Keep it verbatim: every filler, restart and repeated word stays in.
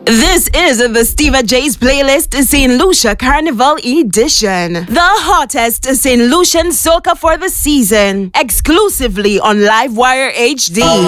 This is the Steva J's playlist, Saint Lucia Carnival Edition. The hottest Saint Lucian soca for the season. Exclusively on Livewire H D.